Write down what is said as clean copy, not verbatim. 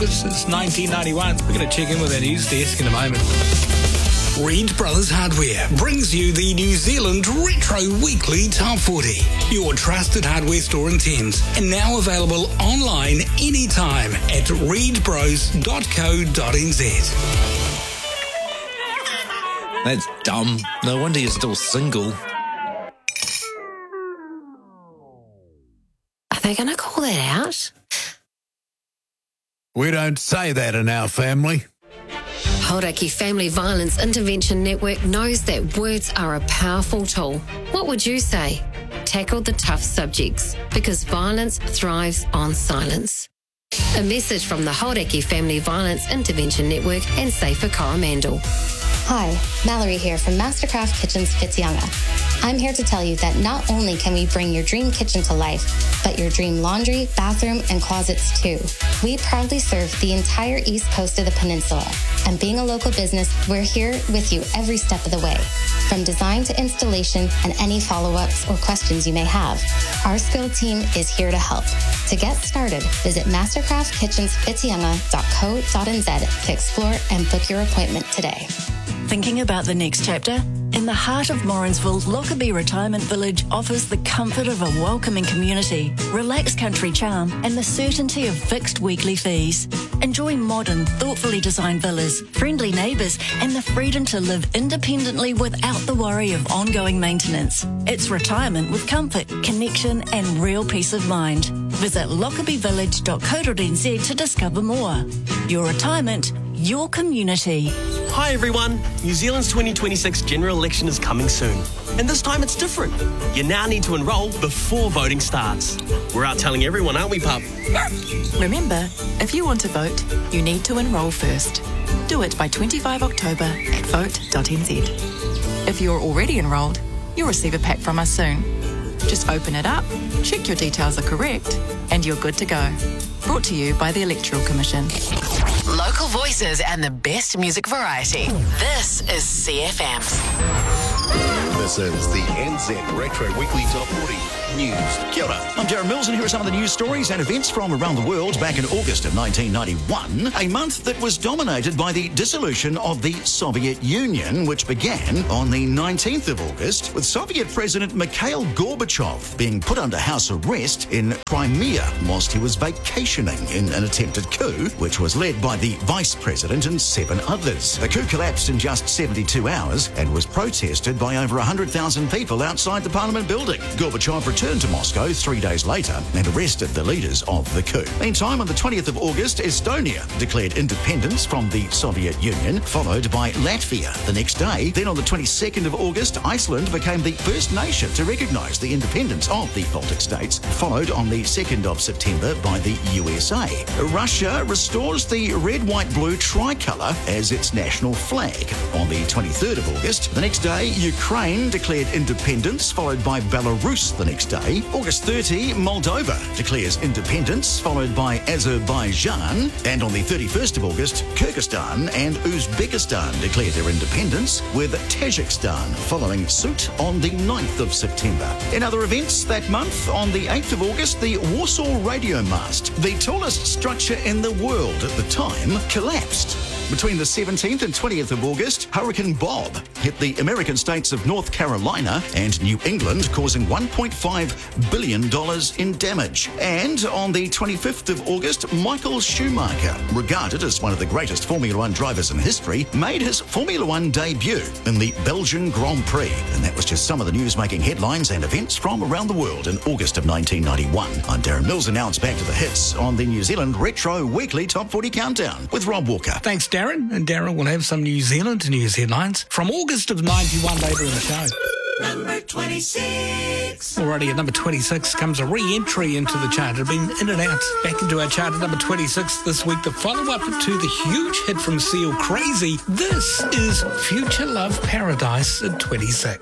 This is 1991. We're going to check in with our news desk in a moment. Reed Brothers Hardware brings you the New Zealand Retro Weekly Top 40. Your trusted hardware store in Thames, and now available online anytime at reedbros.co.nz. That's dumb. No wonder you're still single. Are they going to call that out? We don't say that in our family. Hauraki Family Violence Intervention Network knows that words are a powerful tool. What would you say? Tackle the tough subjects, because violence thrives on silence. A message from the Hauraki Family Violence Intervention Network and Safer Coromandel. Hi, Mallory here from Mastercraft Kitchens Whitianga. I'm here to tell you that not only can we bring your dream kitchen to life, but your dream laundry, bathroom, and closets too. We proudly serve the entire east coast of the peninsula, and being a local business, we're here with you every step of the way. From design to installation and any follow-ups or questions you may have, our skilled team is here to help. To get started, visit mastercraftkitchenswhitianga.co.nz to explore and book your appointment today. Thinking about the next chapter? In the heart of Morrinsville, Lockerbie Retirement Village offers the comfort of a welcoming community, relaxed country charm, and the certainty of fixed weekly fees. Enjoy modern, thoughtfully designed villas, friendly neighbours, and the freedom to live independently without the worry of ongoing maintenance. It's retirement with comfort, connection, and real peace of mind. Visit lockabbyvillage.co.nz to discover more. Your retirement, your community. Hi everyone, New Zealand's 2026 general election is coming soon. And this time it's different. You now need to enrol before voting starts. We're out telling everyone, aren't we, pup? Remember, if you want to vote, you need to enrol first. Do it by 25 October at vote.nz. If you're already enrolled, you'll receive a pack from us soon. Just open it up, check your details are correct, and you're good to go. Brought to you by the Electoral Commission. Local voices and the best music variety. This is CFM. This is the NZ Retro Weekly Top 40 News. Kia ora. I'm Darren Mills, and here are some of the news stories and events from around the world back in August of 1991, a month that was dominated by the dissolution of the Soviet Union, which began on the 19th of August with Soviet President Mikhail Gorbachev being put under house arrest in Crimea whilst he was vacationing in an attempted coup, which was led by the Vice President and 7 others. The coup collapsed in just 72 hours and was protested by over 100,000 people outside the Parliament building. Gorbachev returned to Moscow 3 days later and arrested the leaders of the coup. Meantime, on the 20th of August, Estonia declared independence from the Soviet Union, followed by Latvia the next day. Then on the 22nd of August, Iceland became the first nation to recognise the independence of the Baltic states, followed on the 2nd of September by the USA. Russia restores the red, white, blue tricolour as its national flag. On the 23rd of August, the next day, Ukraine declared independence, followed by Belarus the next day. August 30, Moldova declares independence, followed by Azerbaijan. And on the 31st of August, Kyrgyzstan and Uzbekistan declared their independence, with Tajikistan following suit on the 9th of September. In other events that month, on the 8th of August, the Warsaw Radio Mast, the tallest structure in the world at the time, collapsed. Between the 17th and 20th of August, Hurricane Bob hit the American states of North Carolina and New England, causing $1.5 billion in damage. And on the 25th of August, Michael Schumacher, regarded as one of the greatest Formula One drivers in history, made his Formula One debut in the Belgian Grand Prix. And that was just some of the news making headlines and events from around the world in August of 1991. I'm Darren Mills, and now it's back to the hits on the New Zealand Retro Weekly Top 40 Countdown with Rob Walker. Thanks, Darren. And Darren will have some New Zealand news headlines from August of 91 later in the show. Number 26. Alrighty, at number 26 comes a re-entry into the chart. It had been in and out, back into our chart at number 26 this week. The follow-up to the huge hit from Seal, Crazy. This is Future Love Paradise at 26.